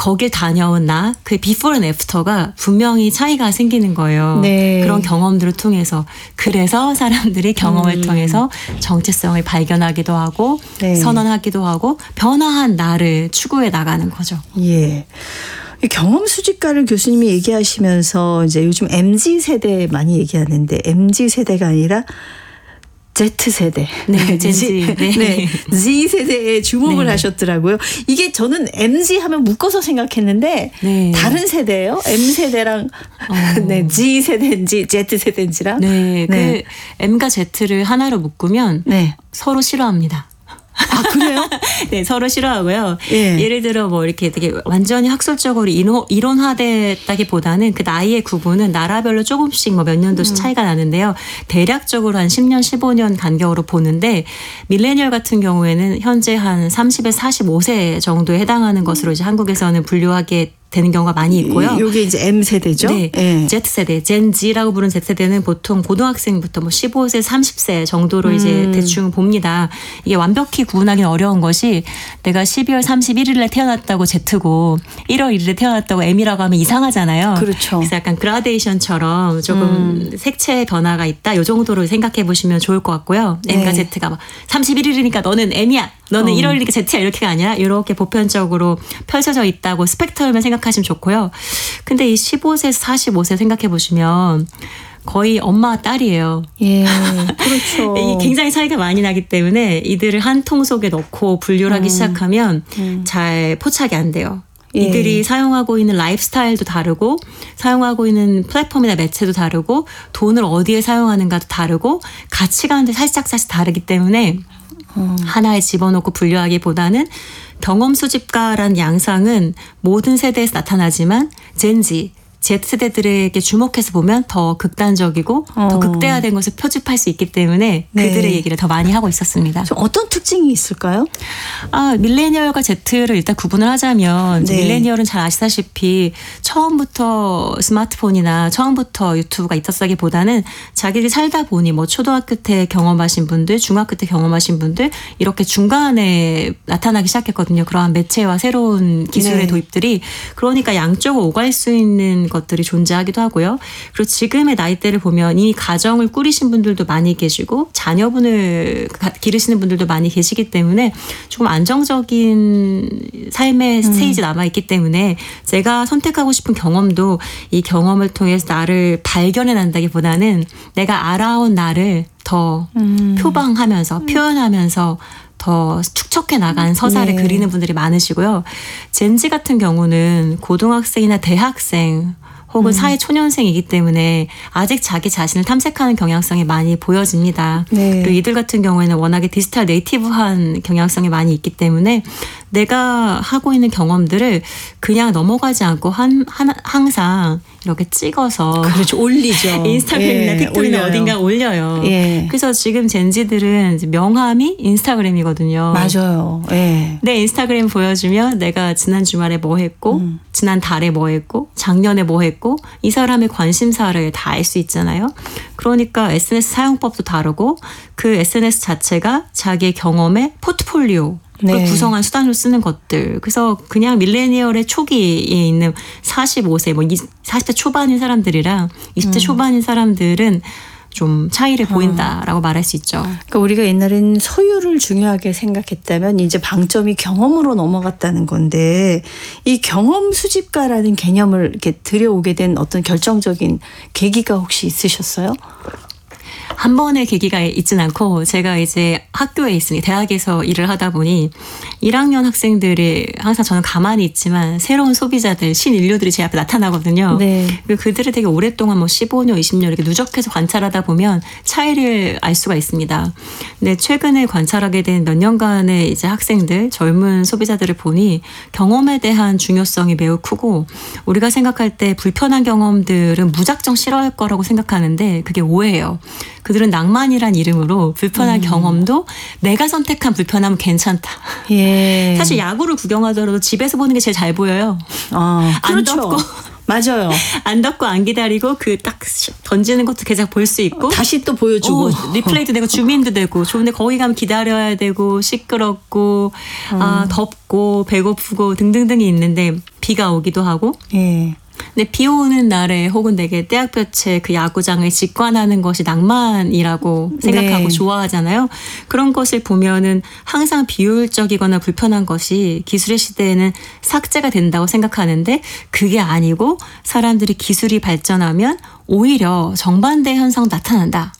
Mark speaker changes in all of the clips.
Speaker 1: 거길 다녀온 나, 그 비포 앤 애프터가 분명히 차이가 생기는 거예요.
Speaker 2: 네.
Speaker 1: 그런 경험들을 통해서. 그래서 사람들이 경험을 통해서 정체성을 발견하기도 하고
Speaker 2: 네.
Speaker 1: 선언하기도 하고 변화한 나를 추구해 나가는 거죠.
Speaker 2: 예. 경험 수집가를 교수님이 얘기하시면서 이제 요즘 MZ세대 많이 얘기하는데 MZ세대가 아니라 Z세대.
Speaker 1: 네, Z. 네.
Speaker 2: 네. Z세대에 주목을
Speaker 1: 네.
Speaker 2: 하셨더라고요. 이게 저는 MZ 하면 묶어서 생각했는데
Speaker 1: 네.
Speaker 2: 다른 세대예요? M세대랑 네, G세대인지 Z세대인지랑.
Speaker 1: 네,
Speaker 2: 네.
Speaker 1: 그 M과 Z를 하나로 묶으면
Speaker 2: 네.
Speaker 1: 서로 싫어합니다.
Speaker 2: 아, 그래요?
Speaker 1: 네, 서로 싫어하고요.
Speaker 2: 예.
Speaker 1: 예를 들어 뭐 이렇게 되게 완전히 학술적으로 이론화됐다기보다는 그 나이의 구분은 나라별로 조금씩 뭐 몇 년도씩 차이가 나는데요. 대략적으로 한 10년, 15년 간격으로 보는데 밀레니얼 같은 경우에는 현재 한 30에서 45세 정도에 해당하는 것으로 이제 한국에서는 분류하게 되는 경우가 많이 있고요.
Speaker 2: 이게 이제 M세대죠?
Speaker 1: 네.
Speaker 2: 예.
Speaker 1: Z세대, 젠지라고 부르는 Z세대는 보통 고등학생부터 뭐 15세, 30세 정도로 이제 대충 봅니다. 이게 완벽히 구분하기는 어려운 것이 내가 12월 31일에 태어났다고 Z고 1월 1일에 태어났다고 M이라고 하면 이상하잖아요.
Speaker 2: 그렇죠.
Speaker 1: 그래서 약간 그라데이션처럼 조금 색채의 변화가 있다. 이 정도로 생각해 보시면 좋을 것 같고요. M과
Speaker 2: 네.
Speaker 1: Z가 막 31일이니까 너는 M이야. 너는 1월이니까 Z야. 이렇게가 아니라 이렇게 보편적으로 펼쳐져 있다고 스펙트럼을 생각하시면 좋고요. 근데 이 15세에서 45세 생각해 보시면 거의 엄마와 딸이에요.
Speaker 2: 예, 그렇죠.
Speaker 1: 이 굉장히 차이가 많이 나기 때문에 이들을 한 통 속에 넣고 분류를 하기 시작하면 잘 포착이 안 돼요.
Speaker 2: 예.
Speaker 1: 이들이 사용하고 있는 라이프 스타일도 다르고 사용하고 있는 플랫폼이나 매체도 다르고 돈을 어디에 사용하는가도 다르고 가치관도 살짝 다르기 때문에 하나에 집어넣고 분류하기보다는 경험 수집가라는 양상은 모든 세대에서 나타나지만 젠지, Z세대들에게 주목해서 보면 더 극단적이고 더 극대화된 것을 표집할 수 있기 때문에
Speaker 2: 네.
Speaker 1: 그들의 얘기를 더 많이 하고 있었습니다.
Speaker 2: 어떤 특징이 있을까요?
Speaker 1: 밀레니얼과 Z를 일단 구분을 하자면
Speaker 2: 네.
Speaker 1: 밀레니얼은 잘 아시다시피 처음부터 스마트폰이나 처음부터 유튜브가 있었다기보다는 자기들이 살다 보니 뭐 초등학교 때 경험하신 분들, 중학교 때 경험하신 분들 이렇게 중간에 나타나기 시작했거든요. 그러한 매체와 새로운 기술의
Speaker 2: 네.
Speaker 1: 도입들이. 그러니까 양쪽을 오갈 수 있는 것들이 존재하기도 하고요. 그리고 지금의 나이대를 보면 이미 가정을 꾸리신 분들도 많이 계시고 자녀분을 기르시는 분들도 많이 계시기 때문에 조금 안정적인 삶의 스테이지 남아있기 때문에 제가 선택하고 싶은 경험도 이 경험을 통해서 나를 발견해 난다기보다는 내가 알아온 나를 더 표방하면서 표현하면서 더 축적해 나간 서사를
Speaker 2: 네.
Speaker 1: 그리는 분들이 많으시고요. 젠지 같은 경우는 고등학생이나 대학생 혹은 사회 초년생이기 때문에 아직 자기 자신을 탐색하는 경향성이 많이 보여집니다.
Speaker 2: 네.
Speaker 1: 그리고 이들 같은 경우에는 워낙에 디지털 네이티브한 경향성이 많이 있기 때문에 내가 하고 있는 경험들을 그냥 넘어가지 않고 항상 이렇게 찍어서
Speaker 2: 그렇죠. 올리죠.
Speaker 1: 인스타그램이나
Speaker 2: 예,
Speaker 1: 틱톡이나
Speaker 2: 올려요.
Speaker 1: 어딘가 올려요.
Speaker 2: 예.
Speaker 1: 그래서 지금 젠지들은 명함이 인스타그램이거든요.
Speaker 2: 맞아요. 예.
Speaker 1: 내 인스타그램 보여주면 내가 지난 주말에 뭐 했고 지난 달에 뭐 했고 작년에 뭐 했고 이 사람의 관심사를 다 알 수 있잖아요. 그러니까 SNS 사용법도 다르고 그 SNS 자체가 자기의 경험의 포트폴리오
Speaker 2: 네.
Speaker 1: 구성한 수단으로 쓰는 것들. 그래서 그냥 밀레니얼의 초기에 있는 45세, 뭐 40대 초반인 사람들이랑 20대 초반인 사람들은 좀 차이를 보인다라고 말할 수 있죠.
Speaker 2: 그러니까 우리가 옛날엔 소유를 중요하게 생각했다면 이제 방점이 경험으로 넘어갔다는 건데 이 경험 수집가라는 개념을 이렇게 들여오게 된 어떤 결정적인 계기가 혹시 있으셨어요?
Speaker 1: 한 번의 계기가 있진 않고 제가 이제 학교에 있으니 대학에서 일을 하다 보니 1학년 학생들이 항상 저는 가만히 있지만 새로운 소비자들 신인류들이 제 앞에 나타나거든요.
Speaker 2: 네.
Speaker 1: 그리고 그들을 되게 오랫동안 뭐 15년, 20년 이렇게 누적해서 관찰하다 보면 차이를 알 수가 있습니다. 근데 최근에 관찰하게 된 몇 년간의 이제 학생들, 젊은 소비자들을 보니 경험에 대한 중요성이 매우 크고 우리가 생각할 때 불편한 경험들은 무작정 싫어할 거라고 생각하는데 그게 오해예요. 그들은 낭만이란 이름으로 불편한 경험도 내가 선택한 불편하면 괜찮다.
Speaker 2: 예.
Speaker 1: 사실 야구를 구경하더라도 집에서 보는 게 제일 잘 보여요.
Speaker 2: 아,
Speaker 1: 안
Speaker 2: 그렇죠.
Speaker 1: 덥고.
Speaker 2: 맞아요.
Speaker 1: 안 덥고 안 기다리고 그 딱 던지는 것도 계속 볼 수 있고
Speaker 2: 다시 또 보여주고.
Speaker 1: 리플레이도 되고 주민도 되고 좋은데 거기 가면 기다려야 되고 시끄럽고 덥고 배고프고 등등등이 있는데 비가 오기도 하고
Speaker 2: 예.
Speaker 1: 근데 비 오는 날에 혹은 되게 떼약볕에 그 야구장을 직관하는 것이 낭만이라고 생각하고
Speaker 2: 네.
Speaker 1: 좋아하잖아요. 그런 것을 보면은 항상 비효율적이거나 불편한 것이 기술의 시대에는 삭제가 된다고 생각하는데 그게 아니고 사람들이 기술이 발전하면 오히려 정반대 현상 나타난다.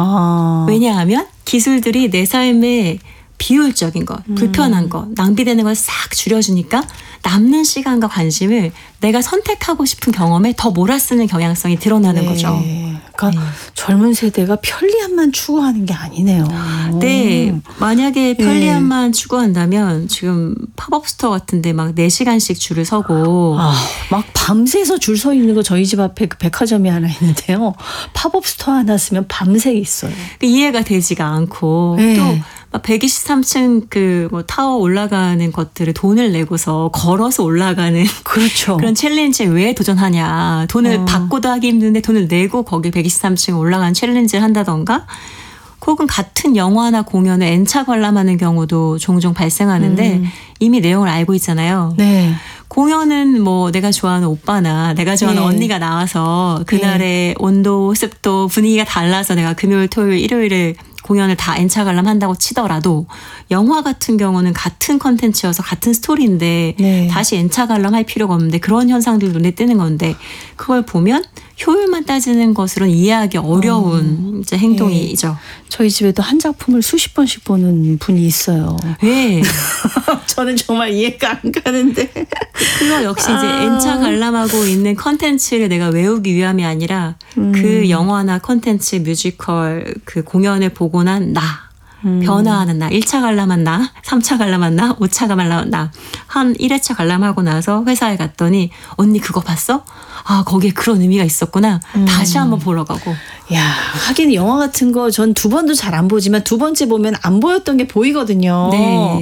Speaker 1: 왜냐하면 기술들이 내 삶에 비효율적인 것, 불편한 것, 낭비되는 걸 싹 줄여주니까 남는 시간과 관심을 내가 선택하고 싶은 경험에 더 몰아쓰는 경향성이 드러나는
Speaker 2: 네.
Speaker 1: 거죠.
Speaker 2: 그러니까 젊은 세대가 편리함만 추구하는 게 아니네요.
Speaker 1: 네, 만약에 편리함만 추구한다면 지금 팝업 스토어 같은데 막 4시간씩 줄을 서고
Speaker 2: 막 밤새서 줄 서 있는 거 저희 집 앞에 그 백화점이 하나 있는데요. 팝업 스토어 하나 쓰면 밤새 있어요.
Speaker 1: 이해가 되지가 않고
Speaker 2: 네.
Speaker 1: 또 123층 그 뭐 타워 올라가는 것들을 돈을 내고서 걸어서 올라가는
Speaker 2: 그렇죠.
Speaker 1: 그런 챌린지에 왜 도전하냐. 돈을 받고도 하기 힘든데 돈을 내고 거기 123층 올라가는 챌린지를 한다던가 혹은 같은 영화나 공연을 N차 관람하는 경우도 종종 발생하는데 이미 내용을 알고 있잖아요.
Speaker 2: 네.
Speaker 1: 공연은 뭐 내가 좋아하는 오빠나 내가 좋아하는
Speaker 2: 네.
Speaker 1: 언니가 나와서 그날의 온도, 습도, 분위기가 달라서 내가 금요일, 토요일, 일요일에 공연을 다 N차 관람한다고 치더라도 영화 같은 경우는 같은 컨텐츠여서 같은 스토리인데
Speaker 2: 네.
Speaker 1: 다시 N차 관람할 필요가 없는데 그런 현상들이 눈에 띄는 건데 그걸 보면 효율만 따지는 것으로는 이해하기 어려운 이제 행동이죠.
Speaker 2: 저희 집에도 한 작품을 수십 번씩 보는 분이 있어요.
Speaker 1: 네.
Speaker 2: 저는 정말 이해가 안 가는데.
Speaker 1: 그거 역시 이제 N차 관람하고 있는 컨텐츠를 내가 외우기 위함이 아니라 그 영화나 컨텐츠, 뮤지컬, 그 공연을 보고 난 나. 변화하는 나. 1차 관람한 나, 3차 관람한 나, 5차 관람한 나. 한 1회차 관람하고 나서 회사에 갔더니 언니 그거 봤어? 아 거기에 그런 의미가 있었구나. 다시 한번 보러 가고.
Speaker 2: 야, 하긴 영화 같은 거 전 2번도 잘 안 보지만 2번째 보면 안 보였던 게 보이거든요.
Speaker 1: 네.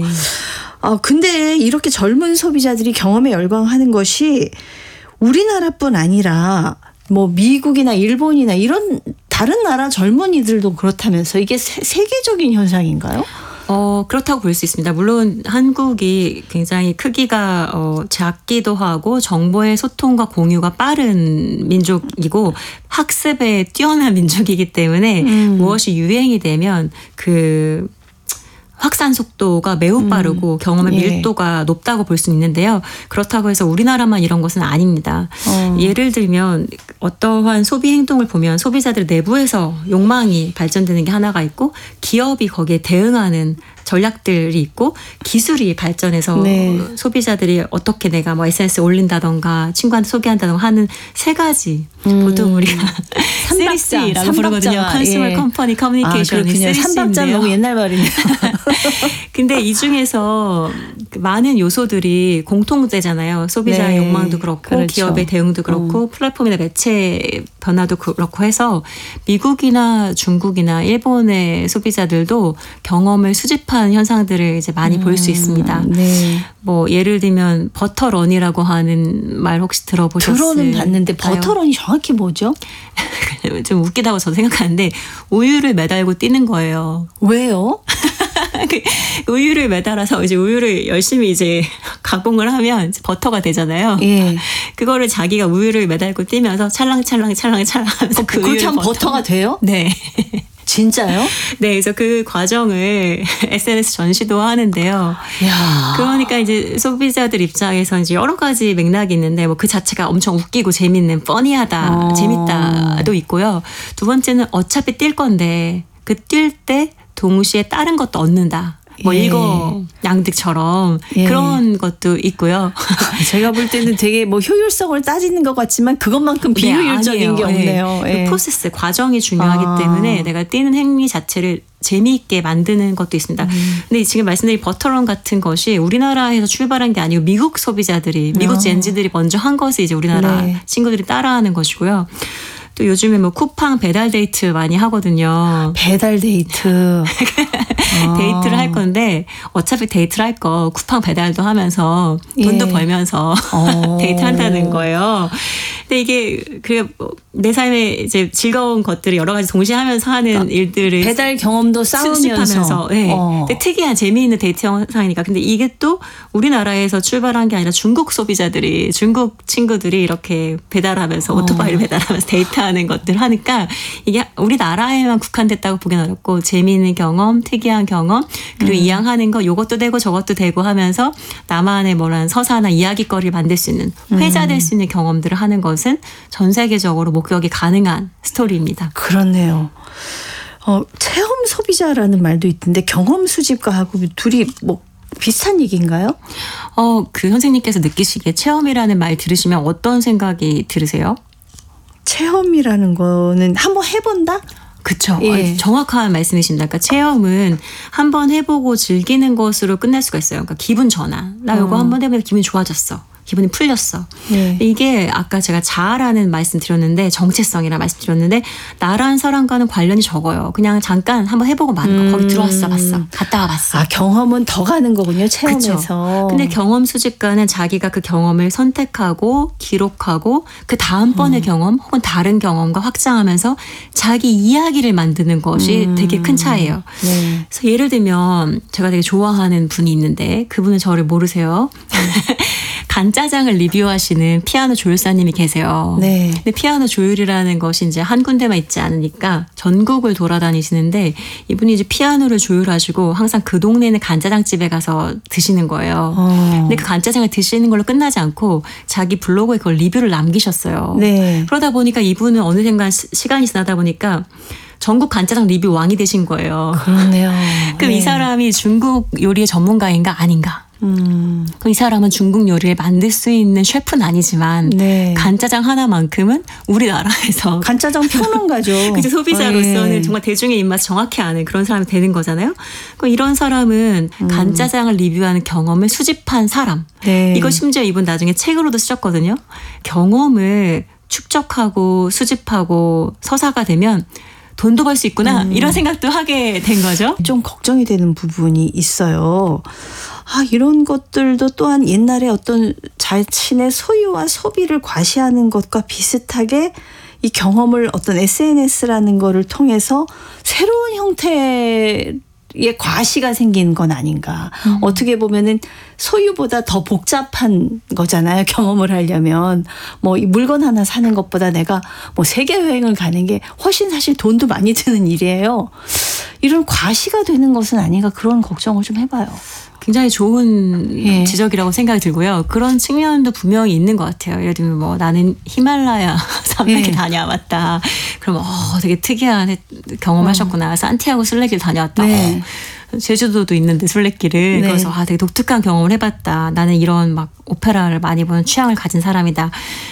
Speaker 2: 근데 이렇게 젊은 소비자들이 경험에 열광하는 것이 우리나라뿐 아니라 뭐 미국이나 일본이나 이런 다른 나라 젊은이들도 그렇다면서 이게 세계적인 현상인가요?
Speaker 1: 그렇다고 볼 수 있습니다. 물론 한국이 굉장히 크기가 작기도 하고 정보의 소통과 공유가 빠른 민족이고 학습에 뛰어난 민족이기 때문에 무엇이 유행이 되면 그 확산 속도가 매우 빠르고 경험의
Speaker 2: 예.
Speaker 1: 밀도가 높다고 볼 수 있는데요. 그렇다고 해서 우리나라만 이런 것은 아닙니다. 예를 들면 어떠한 소비 행동을 보면 소비자들 내부에서 욕망이 발전되는 게 하나가 있고 기업이 거기에 대응하는 전략들이 있고 기술이 발전해서
Speaker 2: 네.
Speaker 1: 소비자들이 어떻게 내가 뭐 SNS에 올린다던가 친구한테 소개한다던가 하는 3가지 보통 우리가 3C라고 부르거든요. 컨슈머 컴퍼니 커뮤니케이션이 3C인데요.
Speaker 2: 삼박자 너무 옛날 말이네요.
Speaker 1: 근데 이 중에서 많은 요소들이 공통되잖아요. 소비자
Speaker 2: 네.
Speaker 1: 욕망도 그렇고
Speaker 2: 그렇죠.
Speaker 1: 기업의 대응도 그렇고 플랫폼이나 매체 변화도 그렇고 해서 미국이나 중국이나 일본의 소비자들도 경험을 수집한 현상들을 이제 많이 볼 수 있습니다.
Speaker 2: 네.
Speaker 1: 뭐 예를 들면 버터런이라고 하는 말 혹시 들어보셨어요?
Speaker 2: 들어는 봤는데 버터런이 정확히 뭐죠?
Speaker 1: 좀 웃기다고 저도 생각하는데 우유를 매달고 뛰는 거예요.
Speaker 2: 왜요?
Speaker 1: 우유를 매달아서 이제 우유를 열심히 이제 가공을 하면 버터가 되잖아요.
Speaker 2: 예.
Speaker 1: 그거를 자기가 우유를 매달고 뛰면서 찰랑찰랑 하면서 그
Speaker 2: 그렇게
Speaker 1: 우유를
Speaker 2: 하면 버터가 돼요?
Speaker 1: 네.
Speaker 2: 진짜요?
Speaker 1: 네, 그래서 그 과정을 SNS 전시도 하는데요.
Speaker 2: 야.
Speaker 1: 그러니까 이제 소비자들 입장에서 이제 여러 가지 맥락이 있는데 뭐 그 자체가 엄청 웃기고 재밌는 뻔히하다, 재밌다도 있고요. 두 번째는 어차피 뛸 건데 그 뛸 때 동시에 다른 것도 얻는다. 뭐
Speaker 2: 예.
Speaker 1: 일거양득처럼
Speaker 2: 예.
Speaker 1: 그런 것도 있고요.
Speaker 2: 제가 볼 때는 되게 뭐 효율성을 따지는 것 같지만 그것만큼 비효율적인 게 없네요.
Speaker 1: 그 프로세스, 과정이 중요하기 때문에 내가 뛰는 행위 자체를 재미있게 만드는 것도 있습니다. 근데 지금 말씀드린 버터런 같은 것이 우리나라에서 출발한 게 아니고 미국 소비자들이, 미국 젠지들이 먼저 한 것을 이제 우리나라
Speaker 2: 네.
Speaker 1: 친구들이 따라하는 것이고요. 또 요즘에 뭐 쿠팡 배달 데이트 많이 하거든요.
Speaker 2: 배달 데이트.
Speaker 1: 데이트를 할 건데 어차피 데이트를 할 거 쿠팡 배달도 하면서 돈도
Speaker 2: 예.
Speaker 1: 벌면서 데이트 한다는 거예요. 근데 이게 내 삶에 이제 즐거운 것들을 여러 가지 동시에 하면서 하는 일들을
Speaker 2: 배달 경험도 쌓으면서.
Speaker 1: 네. 근데 특이한 재미있는 데이트 영상이니까. 근데 이게 또 우리나라에서 출발한 게 아니라 중국 소비자들이 중국 친구들이 이렇게 배달하면서 오토바이를 배달하면서 데이트하는 것들 하니까 이게 우리나라에만 국한됐다고 보긴 어렵고 재미있는 경험, 특이한 경험 그리고 이양하는 거 요것도 되고 저것도 되고 하면서 나만의 뭐란 서사나 이야기거리를 만들 수 있는 회자될 수 있는 경험들을 하는 것은 전 세계적으로 목격이 가능한 스토리입니다.
Speaker 2: 그렇네요. 체험 소비자라는 말도 있던데 경험 수집가하고 둘이 뭐 비슷한 얘기인가요?
Speaker 1: 그 선생님께서 느끼시기에 체험이라는 말 들으시면 어떤 생각이 들으세요?
Speaker 2: 체험이라는 거는 한번 해본다?
Speaker 1: 그쵸.
Speaker 2: 예.
Speaker 1: 정확한 말씀이십니다. 그러니까 체험은 한번 해보고 즐기는 것으로 끝날 수가 있어요. 그러니까 기분 전환. 나 이거 한번 해보니까 기분이 좋아졌어. 기분이 풀렸어.
Speaker 2: 네.
Speaker 1: 이게 아까 제가 자아라는 말씀 드렸는데 정체성이라 말씀 드렸는데 나란 사람과는 관련이 적어요. 그냥 잠깐 한번 해보고 마는 거. 거기 들어왔어 봤어. 갔다 와봤어.
Speaker 2: 경험은 더 가는 거군요. 체험에서.
Speaker 1: 그쵸. 근데 경험 수집가는 자기가 그 경험을 선택하고 기록하고 그 다음번의 경험 혹은 다른 경험과 확장하면서 자기 이야기를 만드는 것이 되게 큰 차이예요.
Speaker 2: 네.
Speaker 1: 그래서 예를 들면 제가 되게 좋아하는 분이 있는데 그분은 저를 모르세요. 간짜장을 리뷰하시는 피아노 조율사님이 계세요.
Speaker 2: 네.
Speaker 1: 근데 피아노 조율이라는 것이 이제 한 군데만 있지 않으니까 전국을 돌아다니시는데 이분이 이제 피아노를 조율하시고 항상 그 동네에 있는 간짜장집에 가서 드시는 거예요. 근데 그 간짜장을 드시는 걸로 끝나지 않고 자기 블로그에 그걸 리뷰를 남기셨어요.
Speaker 2: 네.
Speaker 1: 그러다 보니까 이분은 어느샌가 시간이 지나다 보니까 전국 간짜장 리뷰 왕이 되신 거예요.
Speaker 2: 그렇네요.
Speaker 1: 그럼
Speaker 2: 네.
Speaker 1: 이 사람이 중국 요리의 전문가인가 아닌가? 그럼 이 사람은 중국 요리를 만들 수 있는 셰프는 아니지만
Speaker 2: 네.
Speaker 1: 간짜장 하나만큼은 우리나라에서
Speaker 2: 간짜장 평론가죠.
Speaker 1: 그죠 소비자로서는
Speaker 2: 예.
Speaker 1: 정말 대중의 입맛을 정확히 아는 그런 사람이 되는 거잖아요. 그럼 이런 사람은 간짜장을 리뷰하는 경험을 수집한 사람.
Speaker 2: 네.
Speaker 1: 이거 심지어 이분 나중에 책으로도 쓰셨거든요. 경험을 축적하고 수집하고 서사가 되면 돈도 벌 수 있구나 이런 생각도 하게 된 거죠.
Speaker 2: 좀 걱정이 되는 부분이 있어요. 이런 것들도 또한 옛날에 어떤 자신의 소유와 소비를 과시하는 것과 비슷하게 이 경험을 어떤 SNS라는 거를 통해서 새로운 형태의 과시가 생긴 건 아닌가. 어떻게 보면은 소유보다 더 복잡한 거잖아요. 경험을 하려면. 뭐 이 물건 하나 사는 것보다 내가 뭐 세계 여행을 가는 게 훨씬 사실 돈도 많이 드는 일이에요. 이런 과시가 되는 것은 아닌가 그런 걱정을 좀 해봐요.
Speaker 1: 굉장히 좋은
Speaker 2: 예.
Speaker 1: 지적이라고 생각이 들고요. 그런 측면도 분명히 있는 것 같아요. 예를 들면 뭐 나는 히말라야 산맥에
Speaker 2: 예.
Speaker 1: 다녀왔다. 그럼 되게 특이한 경험하셨구나. 산티아고 순례길 다녀왔다.
Speaker 2: 네.
Speaker 1: 제주도도 있는데 순례길을
Speaker 2: 네.
Speaker 1: 그래서 되게 독특한 경험을 해봤다. 나는 이런 막 오페라를 많이 보는 취향을 가진 사람이다.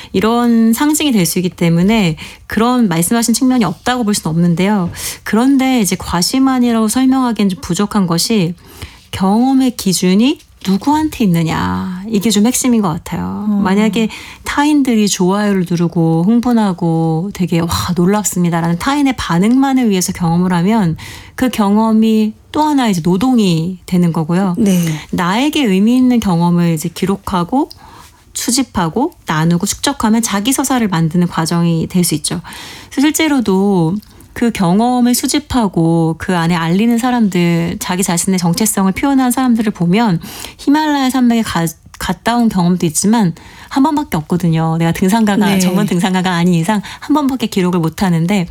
Speaker 1: 이런 상징이 될 수 있기 때문에 그런 말씀하신 측면이 없다고 볼 수는 없는데요. 그런데 이제 과시만이라고 설명하기엔 좀 부족한 것이 경험의 기준이 누구한테 있느냐 이게 좀 핵심인 것 같아요. 만약에 타인들이 좋아요를 누르고 흥분하고 되게 놀랍습니다라는 타인의 반응만을 위해서 경험을 하면 그 경험이 또 하나 이제 노동이 되는 거고요.
Speaker 2: 네.
Speaker 1: 나에게 의미 있는 경험을 이제 기록하고 수집하고 나누고 축적하면 자기 서사를 만드는 과정이 될 수 있죠. 실제로도 그 경험을 수집하고 그 안에 알리는 사람들, 자기 자신의 정체성을 표현한 사람들을 보면 히말라야 산맥에 갔다 온 경험도 있지만 한 번밖에 없거든요. 내가 등산가가
Speaker 2: 네.
Speaker 1: 전문 등산가가 아닌 이상 한 번밖에 기록을 못 하는데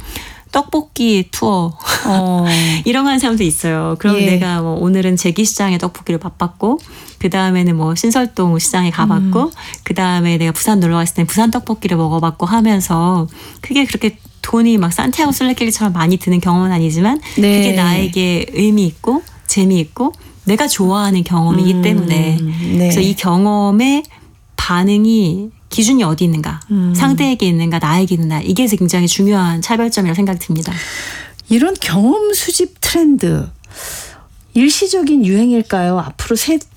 Speaker 1: 떡볶이 투어 이런 거 하는 사람도 있어요. 그럼
Speaker 2: 예.
Speaker 1: 내가 뭐 오늘은 제기시장에 떡볶이를 맛봤고 그 다음에는 뭐 신설동 시장에 가봤고 그 다음에 내가 부산 놀러 갔을 때 부산 떡볶이를 먹어봤고 하면서 그게 그렇게 돈이 막 산티아고 순례길처럼 많이 드는 경험은 아니지만
Speaker 2: 네.
Speaker 1: 그게 나에게 의미 있고 재미있고 내가 좋아하는 경험이기 때문에
Speaker 2: 네.
Speaker 1: 그래서 이 경험의 반응이 기준이 어디 있는가 상대에게 있는가 나에게 있는가 이게 굉장히 중요한 차별점이라고 생각이 듭니다.
Speaker 2: 이런 경험 수집 트렌드 일시적인 유행일까요? 앞으로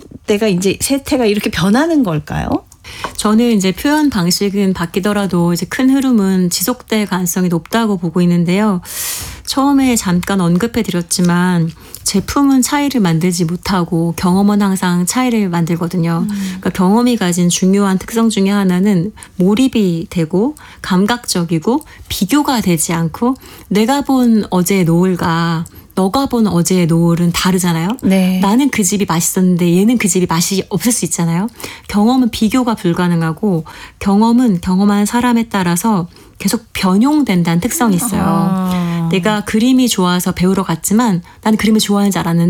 Speaker 2: 세태가 이렇게 변하는 걸까요?
Speaker 1: 저는 이제 표현 방식은 바뀌더라도 이제 큰 흐름은 지속될 가능성이 높다고 보고 있는데요. 처음에 잠깐 언급해 드렸지만 제품은 차이를 만들지 못하고 경험은 항상 차이를 만들거든요. 그러니까 경험이 가진 중요한 특성 중에 하나는 몰입이 되고 감각적이고 비교가 되지 않고 내가 본 어제의 노을과 너가 본 어제의 노을은 다르잖아요.
Speaker 2: 네.
Speaker 1: 나는 그 집이 맛있었는데 얘는 그 집이 맛이 없을 수 있잖아요. 경험은 비교가 불가능하고 경험은 경험한 사람에 따라서 계속 변용된다는 특성이 있어요.
Speaker 2: 아.
Speaker 1: 내가 그림이 좋아서 배우러 갔지만 나는 그림을 좋아하는 줄 알았는데